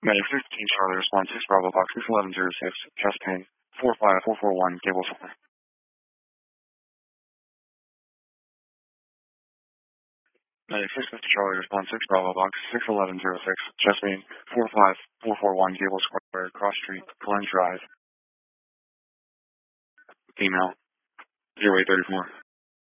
Medic 15 Charlie, response 6 Bravo Box 61106, chest pain, 45441, cable supply. Medic 650 Charlie, response 6 Bravo Box 61106, chest pain, 45441, cable square, cross street, Glen Drive, female, 0834.